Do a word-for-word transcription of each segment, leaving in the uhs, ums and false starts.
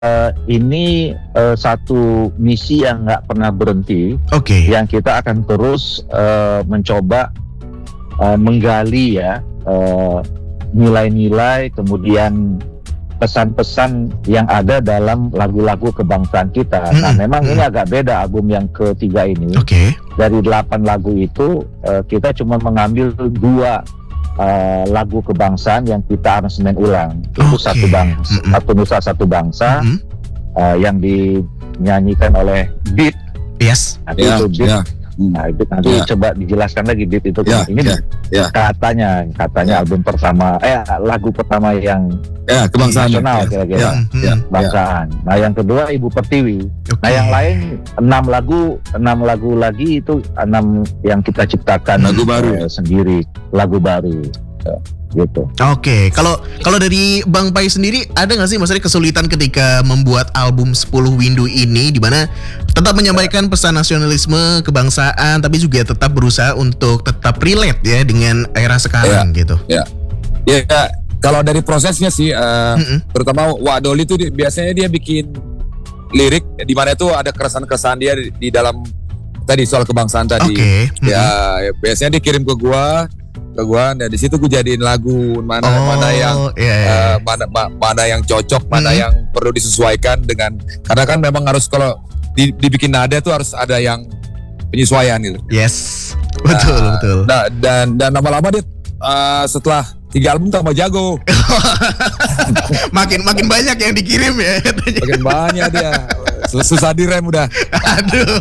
Uh, ini uh, satu misi yang nggak pernah berhenti, okay. yang kita akan terus uh, mencoba uh, menggali ya uh, nilai-nilai, kemudian pesan-pesan yang ada dalam lagu-lagu kebangsaan kita. Mm-hmm. Nah, memang mm-hmm. ini agak beda album yang ketiga ini. Okay. Dari delapan lagu itu uh, kita cuma mengambil dua Uh, lagu kebangsaan yang kita aransemen ulang. Itu okay. satu bangsa, mm-hmm. satu nusa satu bangsa, mm-hmm. uh, yang dinyanyikan oleh Beat. Yes. Nanti yeah, itu Beat. Yeah. Nah, itu nanti yeah. coba dijelaskan lagi Beat itu. Yeah, ini yeah, yeah. katanya, katanya yeah. album pertama, eh lagu pertama yang yeah, kebangsaan nasional yeah. kira-kira, yeah. Yeah. bangsaan. Yeah. Nah, yang kedua Ibu Pertiwi. Okay. Nah, yang lain enam lagu, enam lagu lagi itu enam yang kita ciptakan lagu baru eh, sendiri, lagu baru. Ya, gitu. Oke, okay. kalau kalau dari Bang Pai sendiri ada nggak sih maksudnya kesulitan ketika membuat album sepuluh Windu ini, di mana tetap menyampaikan pesan nasionalisme kebangsaan, tapi juga tetap berusaha untuk tetap relate ya dengan era sekarang ya, gitu. Ya, ya, ya kalau dari prosesnya sih, uh, mm-hmm. terutama Wak Doli itu biasanya dia bikin lirik di mana itu ada keresahan-keresahan dia di, di dalam tadi soal kebangsaan tadi. Okay. Mm-hmm. Ya, ya, biasanya dia kirim ke gua. ke gua, dan di situ gua jadiin lagu mana oh, mana yang yeah, yeah. Uh, mana ma, mana yang cocok, mm-hmm. mana yang perlu disesuaikan dengan, karena kan memang harus kalau di, dibikin nada tuh harus ada yang penyesuaian gitu. Yes, betul nah, betul. Nah, dan dan lama-lama dia uh, setelah tiga album tambah jago. makin makin banyak yang dikirim ya. Makin banyak dia, susah direm udah. Aduh.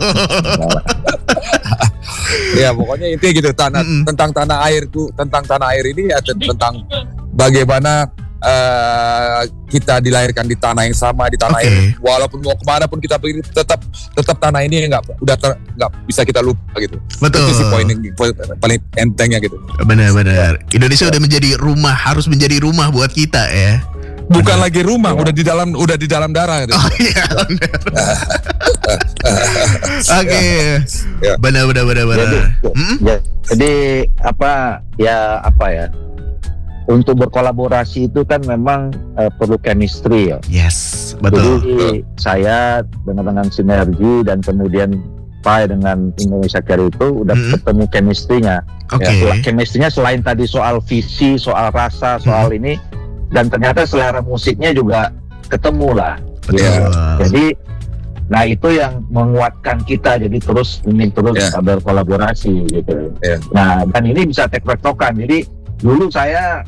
Ya pokoknya intinya gitu, tanah mm-hmm. tentang tanah airku, tentang tanah air ini ya tentang bagaimana uh, kita dilahirkan di tanah yang sama, di tanah okay. air. Walaupun mau kemana pun kita pergi, tetap tetap tanah ini nggak udah nggak bisa kita lupa gitu. Betul. Itu sih poin yang paling entengnya gitu. Benar-benar. Indonesia ya. Udah menjadi rumah, harus menjadi rumah buat kita ya. Bukan benar. Lagi rumah, udah di dalam udah di dalam darah gitu. Oh iya. Oke. Ya. Benar benar benar benar. Jadi, hmm? ya, jadi apa ya apa ya? Untuk berkolaborasi itu kan memang uh, perlu chemistry ya. Yes, betul. Jadi betul. Saya dengan dengan sinergi dan kemudian Pai dengan Indonesia Care itu udah hmm. ketemu chemistry-nya. Oke. Okay. Ya, chemistry-nya selain tadi soal visi, soal rasa, soal hmm. ini, dan ternyata selera musiknya juga ketemu lah. Betul. Ya. Jadi, nah itu yang menguatkan kita jadi terus ingin terus yeah. berkolaborasi gitu. Yeah. Nah dan ini bisa tek-tektokan. Jadi dulu saya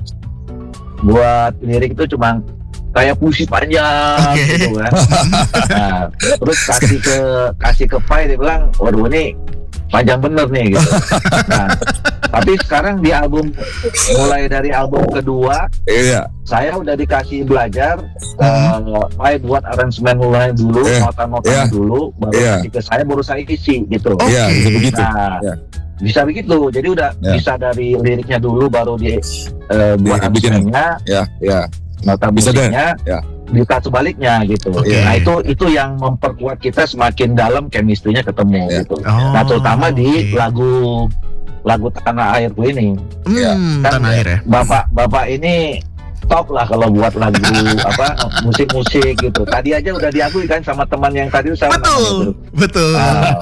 buat lirik itu cuma kayak puisi panjang okay. gitu kan. Nah terus kasih ke kasih ke Pai, dia bilang, waduh ini panjang bener nih gitu. Nah, tapi sekarang di album, mulai dari album kedua, iya. saya udah dikasih belajar, hmm. uh, Pai buat aransemen mulai dulu, yeah. nota-notanya yeah. dulu, baru yeah. kasih ke saya, baru saya isi gitu. Oke. Okay. Yeah, begitu. Nah, yeah. bisa begitu. Jadi udah yeah. bisa dari liriknya dulu, baru di uh, buat yeah, aransemennya, yeah. Yeah. nota bisa musiknya. Ya. Bisa sebaliknya gitu. Okay. Nah itu itu yang memperkuat kita semakin dalam chemistry-nya ketemu yeah. gitu. Oh, nah terutama di okay. lagu lagu Tanah Airku ini. Hmm, ya, kan Tanah Air ya. Bapak bapak ini top lah kalau buat lagu apa musik-musik gitu. Tadi aja udah diakui kan sama teman yang tadi saya. Betul. Gitu. Betul. Uh,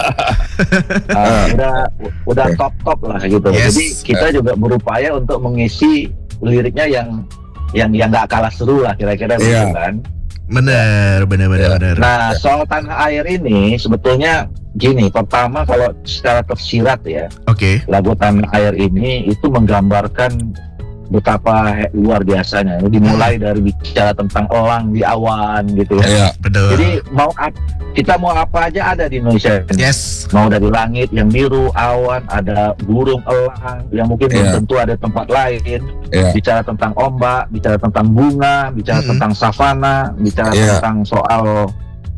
uh, udah udah okay. top-top lah gitu. Yes. Jadi kita yeah. juga berupaya untuk mengisi liriknya yang yang yang nggak kalah seru lah kira-kira yeah. begitu kan. Benar, benar, benar, ya. benar. Nah soal Tanah Air ini sebetulnya gini, pertama kalau secara tersirat ya, okay. lagu Tanah Air ini itu menggambarkan betapa he, luar biasanya. Dimulai hmm. dari bicara tentang elang di awan gitu ya. Yeah, betul. Jadi mau kita mau apa aja ada di Indonesia. Yes. Mau dari langit yang biru, awan, ada burung elang yang mungkin yeah. belum tentu ada tempat lain. Yeah. Bicara tentang ombak, bicara tentang bunga, bicara mm-hmm. tentang savana, bicara yeah. tentang soal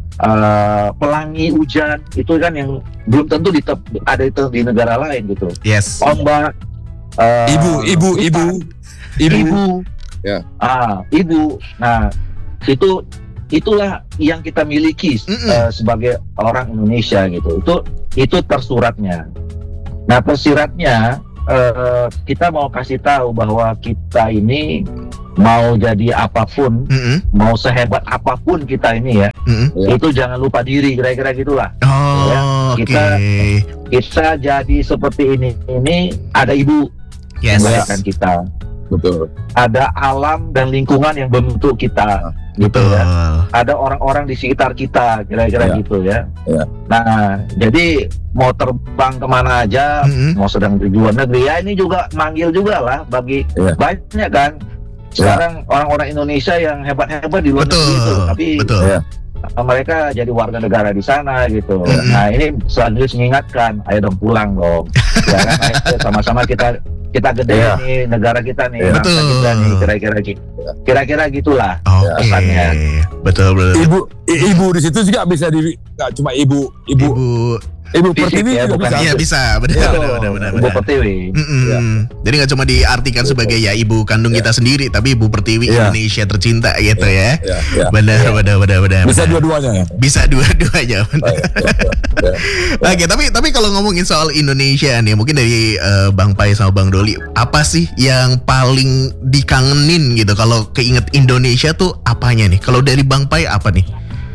uh, pelangi hujan, itu kan yang belum tentu di te- ada itu di negara lain gitu. Yes. Ombak, uh, ibu, ibu, ibu, ibu, ibu, ya, ah, ibu. Nah, itu itulah yang kita miliki uh, sebagai orang Indonesia gitu. Itu itu tersuratnya. Nah, tersiratnya uh, kita mau kasih tahu bahwa kita ini mau jadi apapun, Mm-mm. mau sehebat apapun kita ini ya, Mm-mm. itu jangan lupa diri, kira-kira gitulah. Oh, Ya, oke. kita- Kita jadi seperti ini, ini ada ibu Yes. yang melahirkan kita, Betul. ada alam dan lingkungan yang membentuk kita, gitu Betul. ya. Ada orang-orang di sekitar kita, kira-kira Ya. gitu ya. Ya. Nah, jadi mau terbang kemana aja, Mm-mm. mau sedang di luar negeri, ya ini juga manggil juga lah bagi Ya. banyak kan. Sekarang orang-orang Indonesia yang hebat-hebat di luar Betul. negeri itu, tapi Betul. Ya. uh, mereka jadi warga negara di sana gitu. Mm-mm. Nah, ini selanjutnya mengingatkan, ayo dong pulang dong. Ya kan, ayo sama-sama kita kita gede Ya. nih negara kita nih, Ya. bangsa Betul. kita nih, kira-kira gitu. Kira-kira gitulah. Oke. pesannya. Betul, betul. Ibu i- ibu di situ juga bisa di nggak cuma ibu ibu Ibu. ibu Fisik Pertiwi ya, juga bukan- bisa. Iya bisa, benar, Iya. benar, benar, benar, Ibu benar. Pertiwi. Mm-mm. Ya. Jadi nggak cuma diartikan sebagai ya ibu kandung Ya. kita sendiri, tapi ibu pertiwi Ya. Indonesia tercinta gitu ya. Ya, ya. Benar, Ya. benar, benar, benar. Bisa benar. dua-duanya ya. Bisa dua-duanya. benar. Ya, ya, ya. Oke, tapi tapi kalau ngomongin soal Indonesia nih, mungkin dari eh, Bang Pai sama Bang Doli, apa sih yang paling dikangenin gitu? Kalau keinget Indonesia tuh apanya nih? Kalau dari Bang Pai apa nih?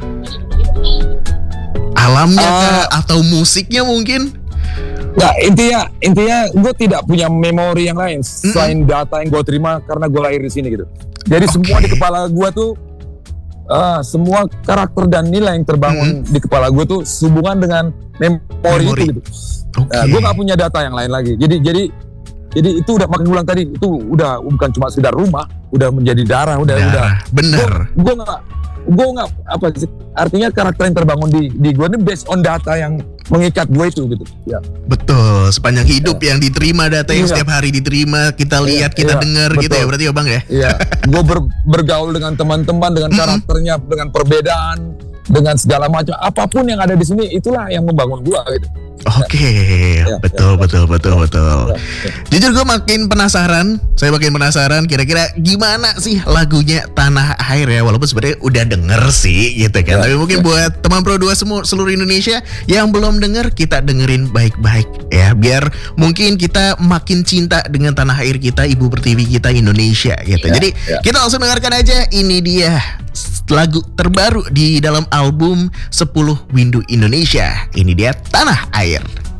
Alamnya Ah. kah? Atau musiknya mungkin? Nah, intinya intinya gue tidak punya memori yang lain selain data yang gue terima karena gue lahir di sini gitu. Jadi Oke. semua di kepala gue tuh ah, semua karakter dan nilai yang terbangun di kepala gue tuh sehubungan dengan memori, Memori. itu gitu. Oke. Nah, gue nggak punya data yang lain lagi. Jadi jadi jadi itu udah makin bulan tadi itu udah bukan cuma sekedar rumah, udah menjadi darah, udah udah. Darah. Bener. Gue nggak gue nggak apa sih artinya karakter yang terbangun di di gue ini based on data yang mengikat gue itu gitu. Ya. Betul. Sepanjang hidup yang diterima, data yang Iya. setiap hari diterima, kita Iya, lihat, kita iya, dengar gitu ya, betul. berarti ya Bang ya? Iya, gue ber- bergaul dengan teman-teman, dengan Mm-mm. karakternya, dengan perbedaan, dengan segala macam. Apapun yang ada di sini, itulah yang membangun gue. Gitu. Oke, Ya, betul, ya, betul, betul, betul. Ya, ya. Jujur gue makin penasaran, saya makin penasaran kira-kira gimana sih lagunya Tanah Air ya, walaupun sebenarnya udah denger sih gitu kan. Ya, Tapi mungkin ya. buat teman Pro dua semua seluruh Indonesia yang belum denger, kita dengerin baik-baik ya, biar mungkin kita makin cinta dengan tanah air kita, Ibu Pertiwi kita Indonesia gitu. Ya, Jadi ya. kita langsung dengarkan aja, ini dia lagu terbaru di dalam album sepuluh Windu Indonesia. Ini dia Tanah Air.